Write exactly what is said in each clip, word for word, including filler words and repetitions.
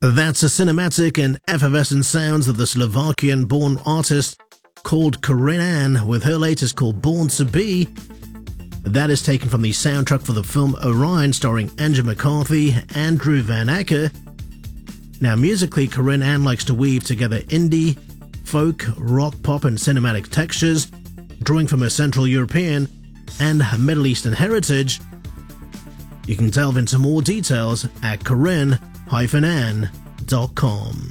That's the cinematic and effervescent sounds of the Slovakian-born artist called Corinne Ann with her latest called Born to Be. That is taken from the soundtrack for the film Orion starring Andrew McCarthy and Andrew Van Acker. Now musically, Corinne Ann likes to weave together indie, folk, rock, pop and cinematic textures, drawing from her Central European and Middle Eastern heritage. You can delve into more details at corinne dash ann dot com.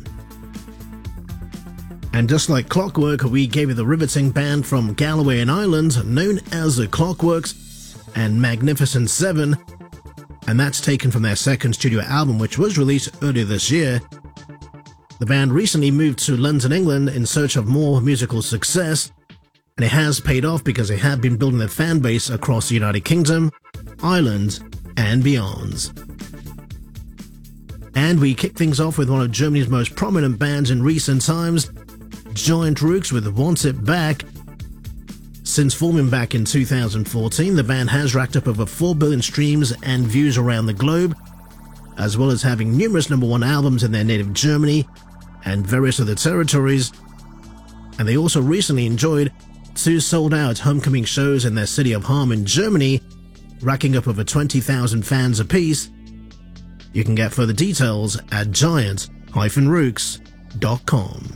And just like clockwork, we gave you the riveting band from Galway in Ireland known as the Clockworks and Magnificent Seven, and that's taken from their second studio album which was released earlier this year. The band recently moved to London, England in search of more musical success, and it has paid off because they have been building their fan base across the United Kingdom, Ireland and beyond. And we kick things off with one of Germany's most prominent bands in recent times, Giant Rooks with Want It Back. Since forming back in two thousand fourteen, the band has racked up over four billion streams and views around the globe, as well as having numerous number one albums in their native Germany and various other territories. And they also recently enjoyed two sold-out homecoming shows in their city of Hamm in Germany, racking up over twenty thousand fans apiece. You can get further details at giant dash rooks dot com.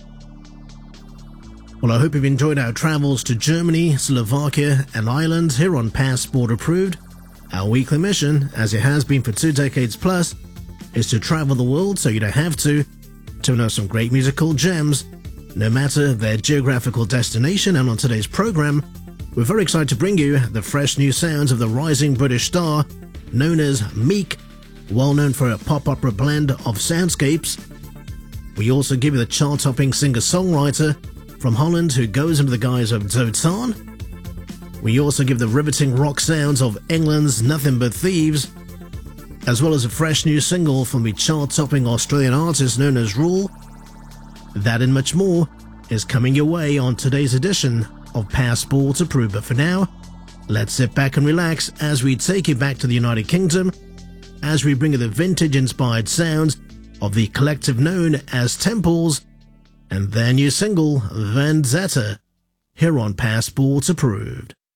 Well, I hope you've enjoyed our travels to Germany, Slovakia and Ireland here on Passport Approved. Our weekly mission, as it has been for two decades plus, is to travel the world so you don't have to, to know some great musical gems, no matter their geographical destination. And on today's program, we're very excited to bring you the fresh new sounds of the rising British star known as Meek, well known for a pop opera blend of soundscapes. We also give you the chart-topping singer-songwriter from Holland who goes under the guise of Dotan. We also give the riveting rock sounds of England's Nothing But Thieves, as well as a fresh new single from the chart-topping Australian artist known as Rule. That and much more is coming your way on today's edition of Passport Approved. But for now, let's sit back and relax as we take you back to the United Kingdom, as we bring you the vintage-inspired sounds of the collective known as Temples and their new single, Vendetta, here on Passport Approved.